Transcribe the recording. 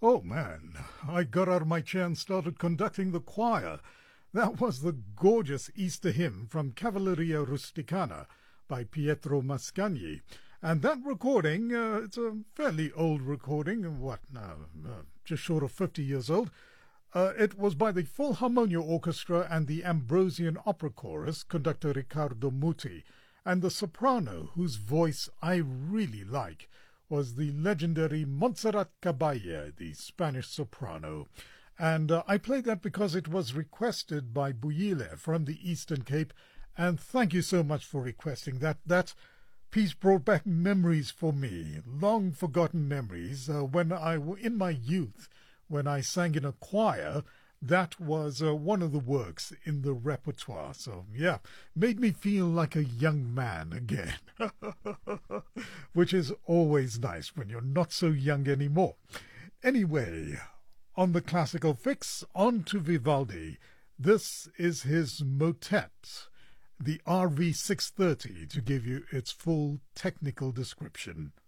Oh man, I got out of my chair and started conducting the choir. That was the gorgeous Easter hymn from Cavalleria Rusticana by Pietro Mascagni. And that recording, it's a fairly old recording, what now, just short of 50 years old. It was by the Full Harmonia Orchestra and the Ambrosian Opera Chorus, conductor Riccardo Muti, and the soprano, whose voice I really like, was the legendary Montserrat Caballé, the Spanish soprano. And I played that because it was requested by Buyile from the Eastern Cape, and thank you so much for requesting that. That piece brought back memories for me, long-forgotten memories. In my youth, when I sang in a choir, that was one of the works in the repertoire. So, yeah, made me feel like a young man again, which is always nice when you're not so young anymore. Anyway, on the classical fix, on to Vivaldi. This is his motet, the RV 630, to give you its full technical description.